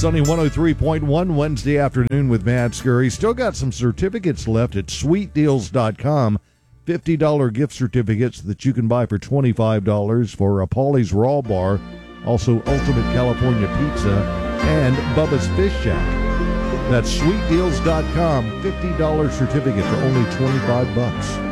Sunny 103.1 Wednesday afternoon with Matt Scurry. Still got some certificates left at sweetdeals.com. $50 gift certificates that you can buy for $25 for a Paulie's Raw Bar, also Ultimate California Pizza, and Bubba's Fish Shack. That's sweetdeals.com. $50 certificate for only $25.